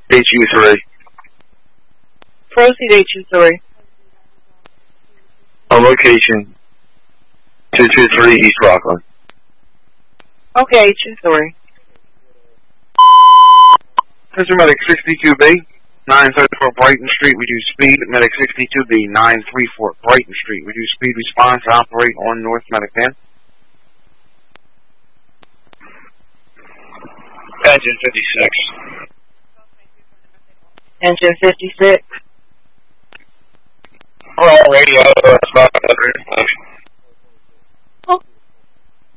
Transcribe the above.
HU3. Proceed HU3. On location 223 East Rockland. Okay, HU3. This is Medic 62B, 934 Brighton Street, reduce speed. Medic 62B, 934 Brighton Street, reduce speed, response, operate on North Medic Van. Engine 56. Engine 56. We're all radio, that's about 100.